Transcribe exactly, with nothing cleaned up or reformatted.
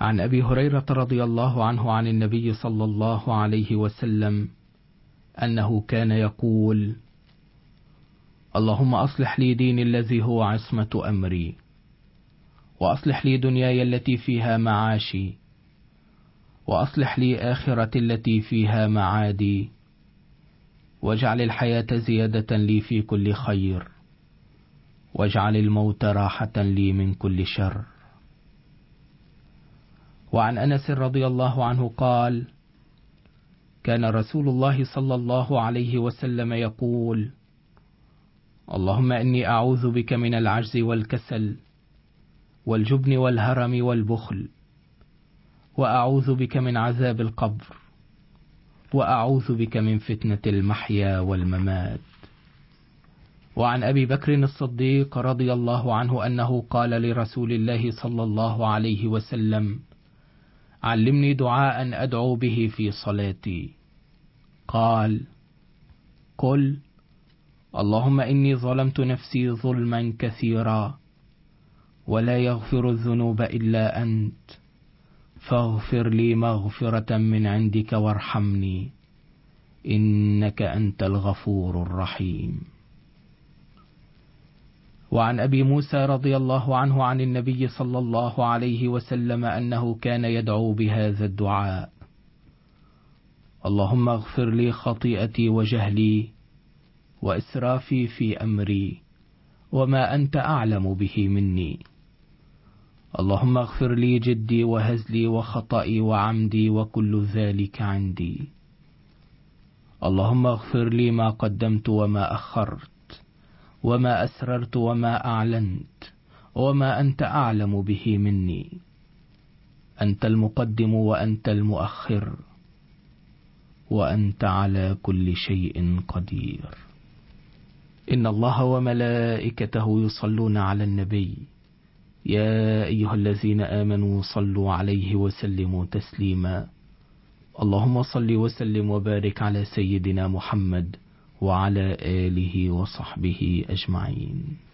عن أبي هريرة رضي الله عنه عن النبي صلى الله عليه وسلم أنه كان يقول: اللهم أصلح لي ديني الذي هو عصمة أمري، وأصلح لي دنياي التي فيها معاشي، وأصلح لي آخرتي التي فيها معادي، واجعل الحياة زيادة لي في كل خير، واجعل الموت راحة لي من كل شر. وعن أنس رضي الله عنه قال: كان رسول الله صلى الله عليه وسلم يقول: اللهم إني أعوذ بك من العجز والكسل والجبن والهرم والبخل، وأعوذ بك من عذاب القبر، وأعوذ بك من فتنة المحيا والممات. وعن أبي بكر الصديق رضي الله عنه أنه قال لرسول الله صلى الله عليه وسلم: علمني دعاء أدعو به في صلاتي. قال: قل اللهم إني ظلمت نفسي ظلما كثيرا، ولا يغفر الذنوب إلا أنت، فاغفر لي مغفرة من عندك وارحمني، إنك أنت الغفور الرحيم. وعن أبي موسى رضي الله عنه عن النبي صلى الله عليه وسلم أنه كان يدعو بهذا الدعاء: اللهم اغفر لي خطيئتي وجهلي وإسرافي في أمري، وما أنت أعلم به مني. اللهم اغفر لي جدي وهزلي وخطئي وعمدي وكل ذلك عندي. اللهم اغفر لي ما قدمت وما أخرت، وما أسررت وما أعلنت، وما أنت أعلم به مني. أنت المقدم وأنت المؤخر، وأنت على كل شيء قدير. إن الله وملائكته يصلون على النبي، يا أيها الذين آمنوا صلوا عليه وسلموا تسليما. اللهم صل وسلم وبارك على سيدنا محمد وعلى آله وصحبه أجمعين.